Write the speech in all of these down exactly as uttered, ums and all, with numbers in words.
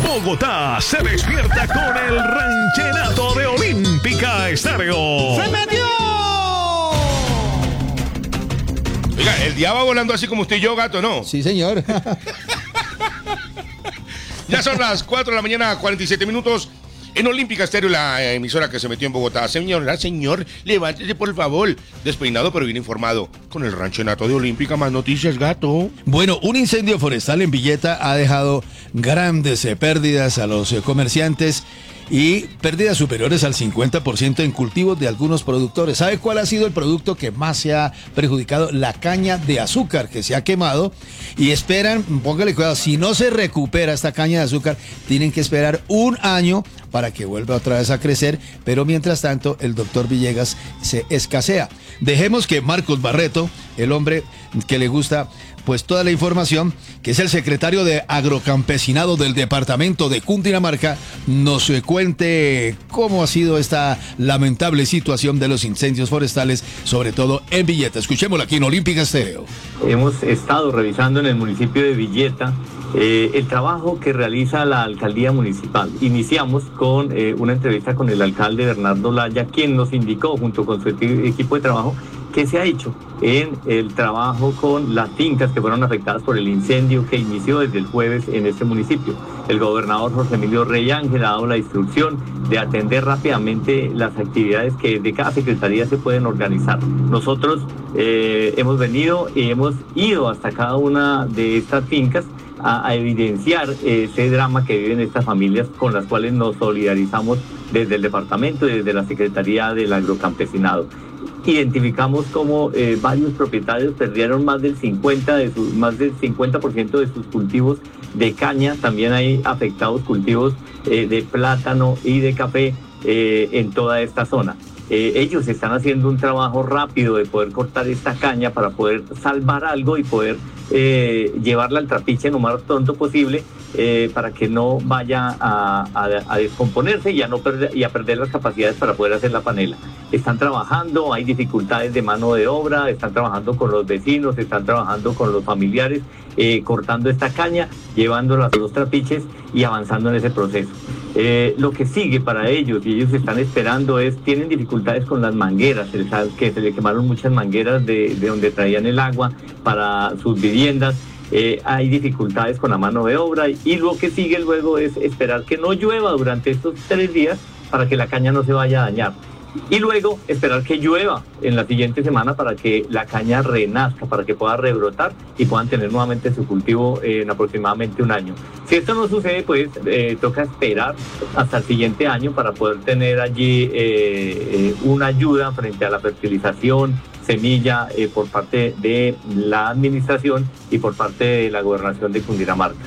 Bogotá se despierta con el ranchenato de Olímpica Estéreo. ¡Se metió! Oiga, el día va volando así como usted y yo, gato, ¿no? Sí, señor. Ya son las cuatro de la mañana, cuarenta y siete minutos. En Olímpica Estéreo, la emisora que se metió en Bogotá. Señor, señor, levántese por favor. Despeinado pero bien informado. Con el ranchenato de Olímpica, más noticias, gato. Bueno, un incendio forestal en Villeta ha dejado grandes eh, pérdidas a los eh, comerciantes y pérdidas superiores al cincuenta por ciento en cultivos de algunos productores. ¿Sabe cuál ha sido el producto que más se ha perjudicado? La caña de azúcar, que se ha quemado, y esperan, póngale cuidado, si no se recupera esta caña de azúcar, tienen que esperar un año para que vuelva otra vez a crecer, pero mientras tanto el doctor Villegas se escasea. Dejemos que Marcos Barreto, el hombre que le gusta pues toda la información, que es el secretario de Agrocampesinado del departamento de Cundinamarca, nos cuente cómo ha sido esta lamentable situación de los incendios forestales, sobre todo en Villeta. Escuchémoslo aquí en Olímpica Estéreo. Hemos estado revisando en el municipio de Villeta eh, el trabajo que realiza la alcaldía municipal. Iniciamos con eh, una entrevista con el alcalde Bernardo Laya, quien nos indicó junto con su equipo de trabajo qué se ha hecho en el trabajo con las fincas que fueron afectadas por el incendio que inició desde el jueves en este municipio. El gobernador Jorge Emilio Rey Ángel ha dado la instrucción de atender rápidamente las actividades que de cada secretaría se pueden organizar. Nosotros eh, hemos venido y hemos ido hasta cada una de estas fincas a, a evidenciar ese drama que viven estas familias con las cuales nos solidarizamos desde el departamento y desde la Secretaría del Agrocampesinado. Identificamos como eh, varios propietarios perdieron más del cincuenta de sus, más del cincuenta por ciento de sus cultivos de caña. También hay afectados cultivos eh, de plátano y de café eh, en toda esta zona. Eh, ellos están haciendo un trabajo rápido de poder cortar esta caña para poder salvar algo y poder eh, llevarla al trapiche lo más pronto posible eh, para que no vaya a, a, a descomponerse y a, no perder, y a perder las capacidades para poder hacer la panela. Están trabajando, hay dificultades de mano de obra, están trabajando con los vecinos, están trabajando con los familiares, eh, cortando esta caña, llevándola a los trapiches y avanzando en ese proceso. Eh, lo que sigue para ellos, y ellos están esperando, es, tienen dificultades con las mangueras, se les, que se les quemaron muchas mangueras de, de donde traían el agua para sus viviendas, eh, hay dificultades con la mano de obra, y lo que sigue luego es esperar que no llueva durante estos tres días para que la caña no se vaya a dañar. Y luego esperar que llueva en la siguiente semana para que la caña renazca, para que pueda rebrotar y puedan tener nuevamente su cultivo en aproximadamente un año. Si esto no sucede, pues eh, toca esperar hasta el siguiente año para poder tener allí eh, eh, una ayuda frente a la fertilización, semilla eh, por parte de la administración y por parte de la gobernación de Cundinamarca.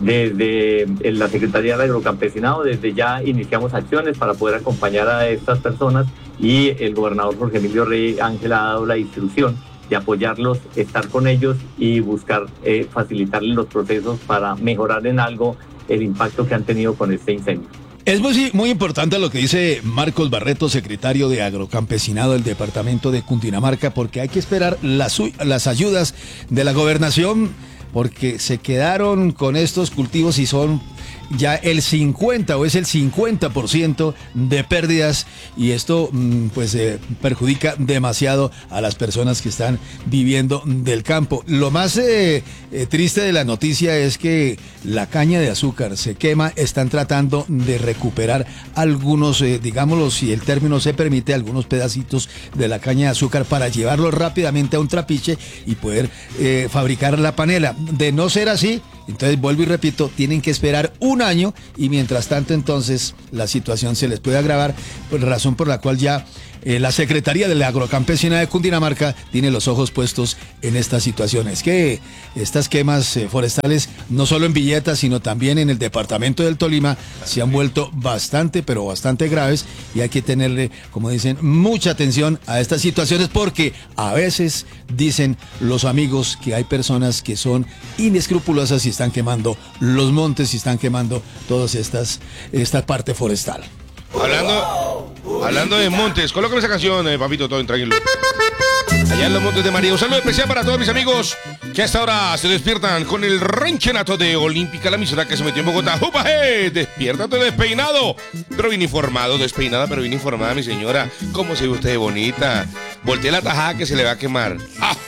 Desde la Secretaría del Agrocampesinado, desde ya iniciamos acciones para poder acompañar a estas personas y el gobernador Jorge Emilio Rey Ángel ha dado la instrucción de apoyarlos, estar con ellos y buscar eh, facilitarles los procesos para mejorar en algo el impacto que han tenido con este incendio. Es muy, muy importante lo que dice Marcos Barreto, secretario de Agrocampesinado del departamento de Cundinamarca, porque hay que esperar las, las ayudas de la gobernación, porque se quedaron con estos cultivos y son ya el cincuenta o es el cincuenta por ciento de pérdidas, y esto pues eh, perjudica demasiado a las personas que están viviendo del campo. Lo más eh, eh, triste de la noticia es que la caña de azúcar se quema. Están tratando de recuperar algunos, eh, digámoslo, si el término se permite, algunos pedacitos de la caña de azúcar para llevarlo rápidamente a un trapiche y poder eh, fabricar la panela. De no ser así, entonces vuelvo y repito, tienen que esperar un año, y mientras tanto entonces la situación se les puede agravar, por razón por la cual ya eh, la Secretaría de la Agrocampesinado de Cundinamarca tiene los ojos puestos en estas situaciones. Que estas quemas eh, forestales, no solo en Villeta, sino también en el departamento del Tolima, se han vuelto bastante, pero bastante graves, y hay que tenerle, como dicen, mucha atención a estas situaciones, porque a veces dicen los amigos que hay personas que son inescrupulosas y están quemando los montes y están quemando todas estas, esta parte forestal. Hablando, hablando de montes, colócame esa canción, eh, papito, todo tranquilo. Allá en los montes de María. Un saludo especial para todos mis amigos Que a esta hora se despiertan con el ranchenato de Olímpica, la emisora que se metió en Bogotá. ¡Upa, eh! Despiértate despeinado, pero bien informado, despeinada, pero bien informada, mi señora. ¿Cómo se ve usted de bonita? Voltee la tajada que se le va a quemar. ¡Ah!